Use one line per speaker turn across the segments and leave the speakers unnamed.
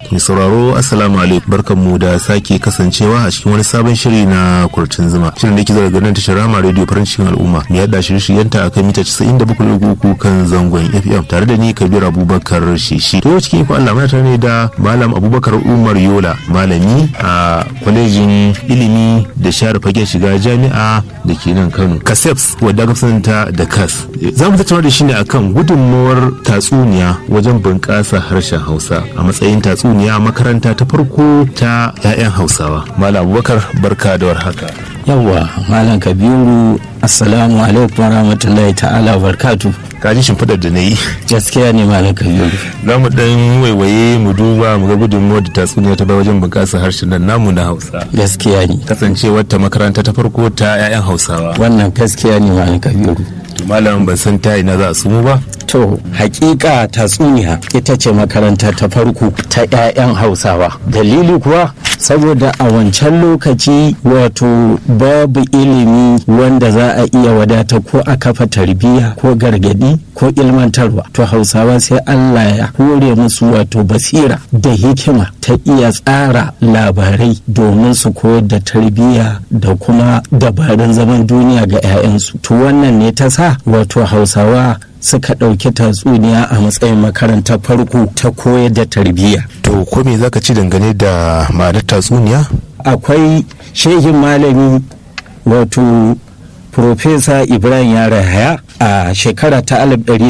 Mai sauraro assalamu alaikum, barkanmu da sake kasancewa a cikin wani sabon shiri na kurcin zuma. Shirin da ke zaga ganin tashar Rama Radio farin cikin al'umma. Mai yada shirye-shiryenta akan mita 97.3 kan zangon FM tare da ni Kabir Abubakar Shishi. To cikin iko Allah muna tare da Malam Abubakar Umar Yola, malami a kwalejin ilimi da share fagen shiga jami'a da ke nan Kano. KASEPS wadda aka sananta da KAS. Za mu tattauna da shi ne akan gudunmawar tatsuniya wajen bunƙasa harshen Hausa a matsayin tatsuniya makaranta ta farko ta 'ya'yan Hausawa. Malam Abubakar, barka da warhaka.
Yawwa, Malam Kabiru, assalamu alaikum wa rahmatullahi ta'ala barkatu.
Ka ji shimfiɗar da na yi.
Gaskiya ne Malam Kabiru.
Za mu ɗan waiwaye mu duba mu ga gudunmawar da tatsuniya ta bai wajen bunƙasa harshen nan namu na Hausa.
Gaskiya ne.
Kasancewar ta makaranta ta farko ta 'ya'yan Hausawa.
Wannan gaskiya ne Malam Kabiru.
Malam ban san ta ina za a sumu ba.
To, hakika tatsuniya ita ce makaranta ta farko ta 'ya'yan Hausawa. Dalili kuwa saboda a wancan lokaci wato babu ilimi wanda za a iya wadata ko a kafa tarbiyya ko gargadi ko ilmantarwa. To Hausawa sai Allah ya hore musu wato basira da hikima ta iya tsara labarai domin su koyar da tarbiyya da kuma dabarun zaman duniya ga 'ya'yansu. To wannan ne ta sa wato Hausawa suka ɗauki tatsuniya a matsayin makarantar farko ta koyar da tarbiyya.
To ko me zaka ci dangane da ma'anar tatsuniya?
Akwai shehin malami wato Profesa Ibrahim Yarahaya a shekara ta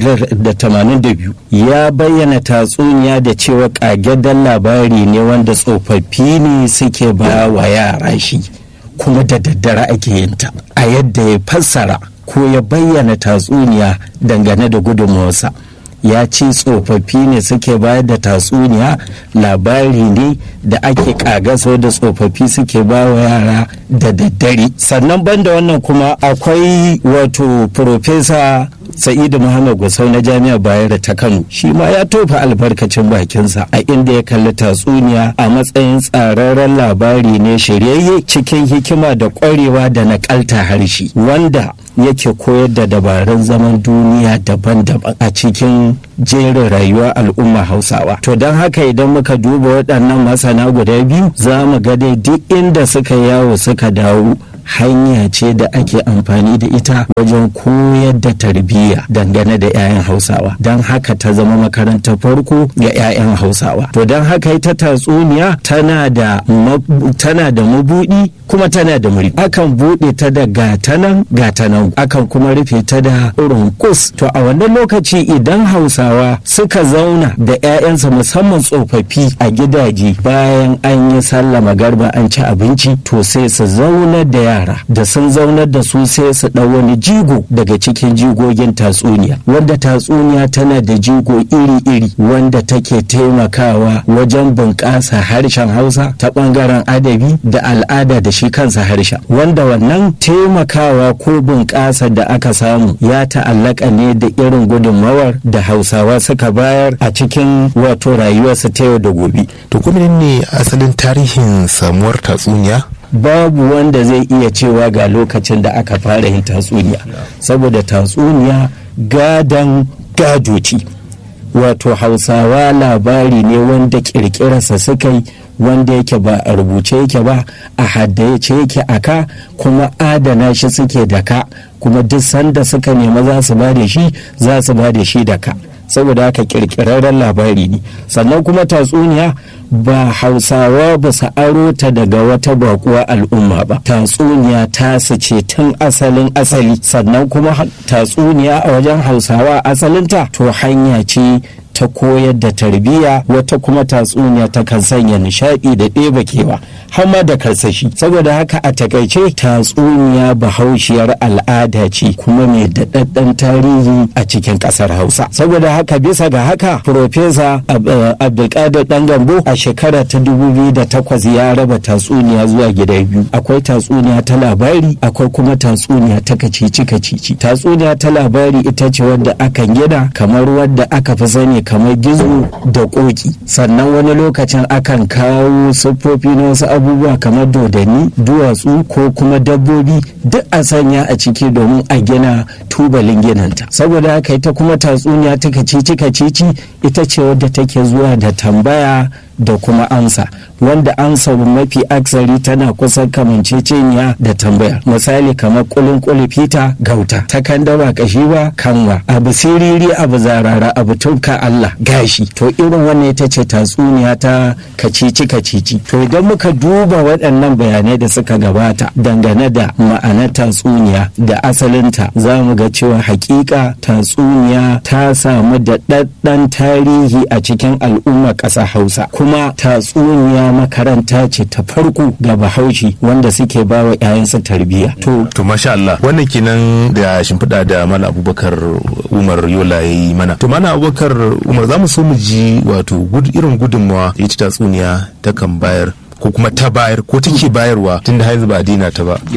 1982 ya bayyana tatsuniya da cewa ƙagaggen labari ne wanda tsofaffi ne suke ba wa yara shi kuma da daddare ake yinta. A yadda ya fassara ko ya bayyana tatsuniya dangane da gudunmawarsa ya ce tsofaffi ne suke bayar da tatsuniya, labari ne da ake kagaso da tsofaffi suke ba wa yara da daddare. Sannan banda wannan kuma akwai wato Profesa Sa'idu Muhammad Gusau na Jami'ar Bayero ta Kano, shi ma ya tofa albarkacin bakinsa a inda ya kalli tatsuniya a matsayin tsararren labari ne shiryayye cikin hikima da ƙwarewa da naƙalta harshe wanda yake koyar da dabarun zaman duniya daban-daban a cikin jerin rayuwar al'umma Hausawa. To don haka idan muka duba waɗannan masana guda biyu za mu ga dai duk inda suka yawo suka dawo hanya ce da ake amfani da ita wajen koyar da tarbiyya dangane da 'ya'yan Hausawa. Don haka ta zama makarantar farko ga 'ya'yan Hausawa. To don haka ita tatsuniya tana da mabuɗi kuma tana da muri. Akan buɗe ta da gatanan akan kuma rufe ta da runkus. To a wannan lokaci idan Hausawa suka zauna da 'ya'yansa musamman tsofaffi a gidaje bayan an yi sallah magarba an ci abinci, to sai su zaunar da yara da sun zaunar da su sai su ɗau wani jigo daga cikin jigogin tatsuniya, wanda tatsuniya tana da jigo iri-iri wanda take taimakawa wajen bunƙasa harshen Hausa ta ɓangaren adabi da al'ada da shi kansa harshen, wanda wannan taimakawa ko bunƙasa da aka samu ya ta'allaka ne da irin gudunmawar da Hausawa suka bayar a cikin wato rayuwarsu ta yau da gobe.
To kuma ne asalin tarihin samuwar tatsuniya?
Babu wanda zai iya cewa ga lokacin da aka fara yin tatsuniya, saboda tatsuniya gadon gado ce. Wato Hausawa labari ne wanda kirkirarsa suka yi, wanda yake ba a rubuce yake ba, a haddace yake aka, kuma adana shi suke da ka, kuma duk sanda suka nema za su ba da shi da ka. Saboda haka kirkirarren labari ne. Sannan kuma tatsuniya ba Hausawa ba su aro ta daga wata bakuwa al'umma ba. Tatsuniya ta su ce tun asali. Sannan kuma tatsuniya a wajen Hausawa asalinta to hanya ce ta koyar da tarbiyya, wata kuma tatsuniya ta kan sanya nishaɗi da ɗeba kewa har ma da karsashi. Saboda haka a takaice tatsuniya bahaushiyar al'ada ce kuma mai daɗaɗɗen tarihi a cikin ƙasar Hausa. Saboda haka bisa ga haka Profesa Abdulkadir Dan Gambo a shekara ta 2008 ya raba tatsuniya zuwa gida biyu. Akwai tatsuniya ta labari, akwai kuma tatsuniya ta kacici. Tatsuniya ta labari ita ce wadda akan gina kamar wadda aka fi sani kamar gizo da koki. Sannan wani lokacin akan kawo siffofi na wasu abubuwa kamar dodani, duwatsu ko kuma dabbobi duk a sanya a ciki domin a gina tubalin ginanta. Saboda haka ita kuma tatsuniya ta kacici ita ce wadda take zuwa da tambaya da kuma amsa, wanda amsa mafi aksari tana kusan kamanceceniya da tambaya. Misali kamar kulin fita gauta, ta kan daba kashi ba kanwa, abu siriri abu zarara abu tufka Allah gashi. To irin wannan ita ce tatsuniya ta kacici. To idan muka duba waɗannan bayanai da suka gabata dangane da ma'anar tatsuniya da asalinta, za mu ga cewa hakika tatsuniya ta samu da ɗaɗɗan tarihi a cikin al'ummar ƙasa Hausa. Kuma tatsuniya makaranta ce ta farko ga Bahaushe wanda suke ba wa 'ya'yansa tarbiyya.
To masha Allah, wannan kenan da shimfiɗa da Malam Abubakar Umar Yola ya yi mana. To Malam Abubakar Umar, za mu so mu ji wato irin gudunmawa ita tatsuniya ta kan bayar ko kuma ta bayar ko take bayarwa tun da haizu ba dina ta ba.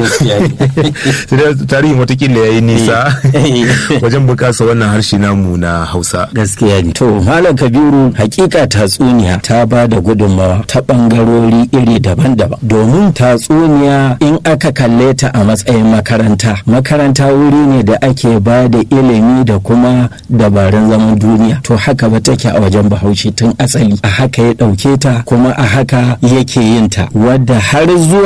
Tarihin watakila ya yi nisa wajen bukasa wannan harshe namu na Hausa.
Gaskiya ne. To Malam Kabiru, hakika tatsuniya ta ba da gudunmawa ta bangarori iri daban-daban. Domin tatsuniya in aka kalle ta a matsayin makaranta wuri ne da ake ba da ilimi da kuma dabarun zaman duniya. To haka ba take a wajen Bahaushe tun asali. A haka ya ɗauke ta kuma a haka yake yinta, wadda har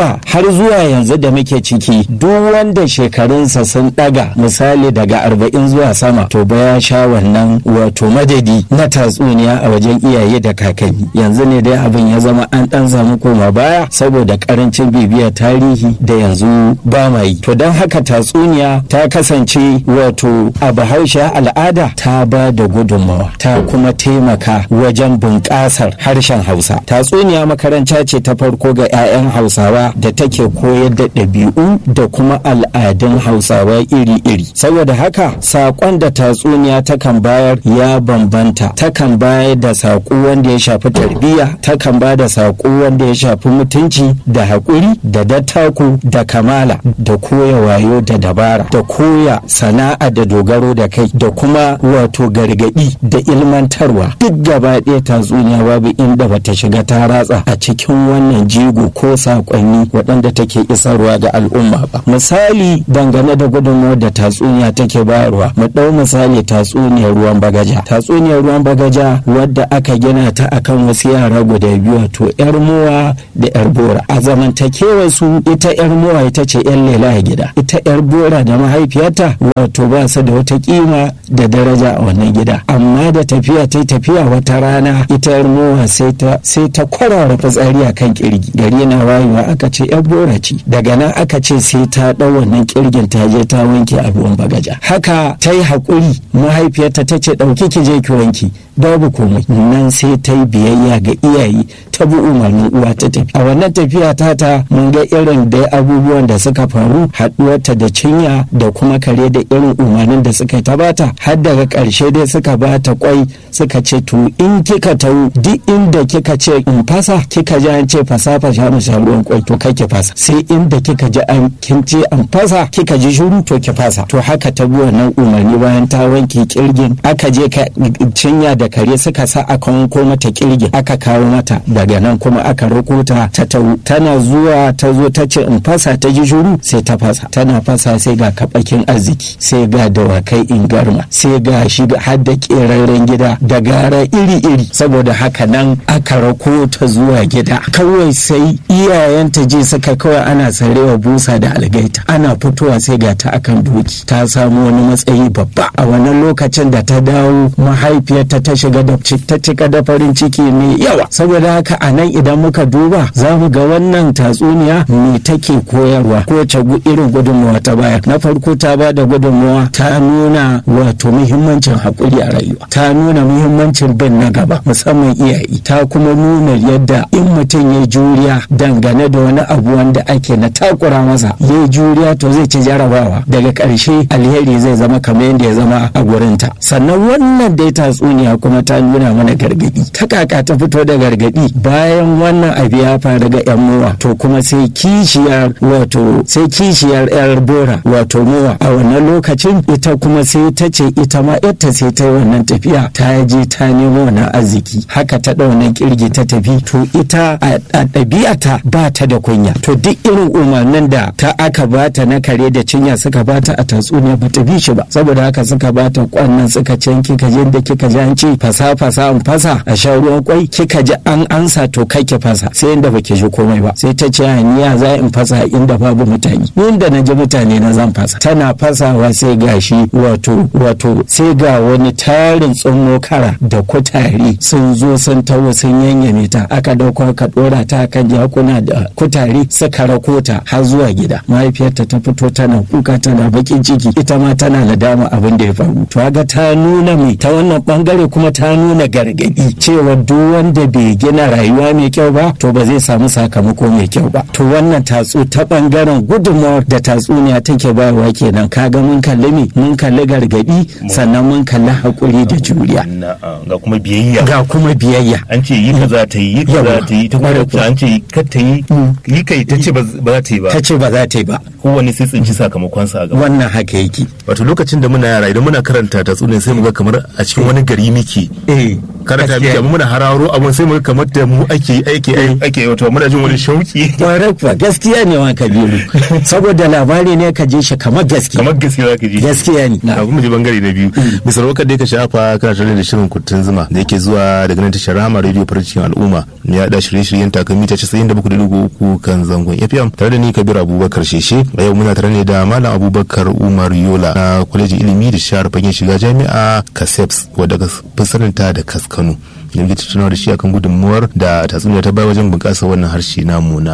zuwa yanzu da muke ciki duk wanda shekarunsa sun daga misali daga 40 zuwa sama to ba ya sha wannan wato madadi na tatsuniya a wajen iyaye da kakanni. Yanzu ne dai abin ya zama an dan samu koma baya saboda karancin bibiyar tarihi da yanzu ba ma yi. To don haka tatsuniya ta kasance wato a Bahaushe al'ada ta ba da gudunmawa ta kuma taimaka wajen bunƙasar harshen Hausa. Tatsuniya makaranta ce ta farko ga 'ya'yan Hausawa da take koyar da ɗabi'u da kuma al'adun Hausawa iri-iri. Saboda haka saƙon da tatsuniya takan bayar ya bambanta. Takan bayar da saƙo wanda ya shafi tarbiyya, takan ba da saƙo wanda ya shafi mutunci da haƙuri da dattako da kamala da koya wayo da dabara da koya sana'a da dogaro da kai da kuma wato gargaɗi da ilmantarwa. Duk gaba ɗaya tatsuniya babu inda bata shiga ta ratsa a cikin wannan jigo ko sakonni waɗanda take isarwa ga al'umma ba. Misali dangane da gudunmawar da tatsuniya take bayarwa, mu ɗau misali tatsuniyar ruwan bagaja. Tatsuniyar ruwan bagaja wadda aka gina ta akan wasu yara guda biyu, wato yar mowa da yar bora. A zamantakewar su ita yar mowa ita ce yan lela a gida, ita yar bora da mahaifiyarta wato ba su da wata kima da daraja a wannan gida. Amma da tafiya ta tafiya wata rana ita yar mowa sai ta kwarara fitsari a kan kirgi. Gari na wayewa aka ce yan bora ce, daga nan aka ce sai ta ɗau wannan kirgin ta je ta wanke a ruwan bagaja. Haka ta yi haƙuri, mahaifiyarta ta ce ɗauki ki je ki wanke, babu komai. Nan sai ta yi biyayya ga iyaye, ta bi umarnin uwa ta tafi. A wannan tafiya ta mun ga irin da abubuwan da suka faru, haɗuwarta da cinya da kuma kare da irin umarnin da suka ta bata, har daga ƙarshe dai suka bata kwai, suka ce to in kika tau duk inda kika ce in fasa, kika ji an ce fasa mu sha ruwan kwai, to kai ki fasa. Sai inda kika ji an kin ce an fasa kika ji shiru, to ki fasa. To haka ta bi wannan umarni. Bayan ta wanke kirgin, aka je cinya da kare suka sa aka wanko mata kirgin, aka kawo mata. Daga nan kuma aka roko ta tau, tana zuwa ta zo ta ce in fasa, ta ji shiru, sai ta fasa. Tana fasa sai ga kabakin arziki, sai ga dawakai ingarma, sai ga shi har da keraren gida da gara iri-iri. Saboda haka nan aka rako ta zuwa gida. Kawai sai iyayenta ji suka kawai ana sarewa busa da algaita, ana fitowa sai ga ta akan doki, ta samu wani matsayi babba. A wannan lokacin da ta dawo, mahaifiyarta ta shiga da ta cika da farin ciki mai yawa. Saboda haka a nan idan muka duba za mu ga wannan tatsuniya me take koyarwa ko ta irin gudunmawa ta bayar. Na farko ta ba da gudunmawa, ta nuna wato muhimmancin haƙuri a rayuwa, ta nuna muhimmancin bin na gaba musamman iyaye, ta kuma nuna yadda in mutum ya juriya dangane da wani abu wanda ake na takura masa, ya juriya to zai ci jarabawa, daga ƙarshe alheri zai zama kamar yadda ya zama a gurinta. Sannan wannan dai tatsuniya kuma ta nuna mana gargaɗi. Ta kaka ta fito da gargaɗi bayan wannan abu ya faru ga yan mowa to kuma sai kishiyar yar bora wato mowa a wannan lokacin ita kuma sai ta ce ita ma yarta sai ta yi wannan tafiya ta je ta nemo wannan arziki haka ta ɗaunan kirgi ta tafi to ita a ɗabi'ata ba ta da kunya to duk irin umarnin da ta aka bata na kare da cinya suka bata a tatsuniya ba ta bi shi ba saboda haka suka bata kwannan suka ce kika je da kika ji an ce fasa an fasa a sha ruwan kwai kika ji an ansa to kai ki fasa sai inda baki ji komai ba sai ta ce niya za in fasa inda babu mutane inda na ji mutane na zan fasa tana fasawa sai gashi wato sai ga wani tarin tsummo kara da kutare sun zo sun taho sun yanyame ta aka dauko aka dora ta kan jakuna da kutare suka rako ta har zuwa gida mahaifiyarta ta fito tana kuka tana bakin ciki ita ma tana nadama abin da ya faru to ga ta nuna mai ta wannan bangare kuma ta nuna gargadi cewa duk wanda bai gina rayuwa mai kyau ba to ba zai samu sakamako mai kyau ba to wannan tatsu ta bangaren gudunmawar da tatsuniya take bayarwa kenan kaga mun kalli gargadi sannan mun kalli hakuri da juriya ga kuma biyayya
an ce yi kaza ta yi ta kuma an ce kar ta yi kai ta ce ba za ta yi ba kowanne sai tsinci sakamakon sa a gaba
wannan haka yake
wato lokacin da muna yara idan muna karanta tatsuniya sai mu ga kamar a cikin wani gari miki karanta miki amma muna hararo abun sai mu ga kamar da mu ake wato muna jin wani shauki
kwarai kuwa gaskiya ne wa Kabiru saboda labari ne ka je shi kamar gaskiya
za ka ji
gaskiya ne
abu mu je bangare na biyu misal wakar da ka shafa kana tare da shirin kurtun zuma da yake zuwa daga nan tashar Rahama Radio Farcin Al'umma ne ya da shirye-shiryen takamita 97.3 kan zangon FM tare da ni Kabir Abubakar Sheshe a yau muna tare ne da Malam Abubakar Umar Yola na kwalejin ilimi da shahar fagen shiga jami'a Kaseps wadda fasarinta da Kaskano da muke tattaunawa da shi akan gudunmuwar da tatsuniya ta bai wajen bunƙasa wannan harshe namu na